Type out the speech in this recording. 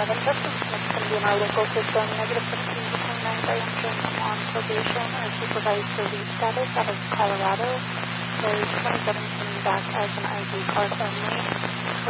interest in it's going to be in our local system, negative 15 to 29 Branson on probation or supervised release status out of Colorado. There's 27 coming back as an ID card only.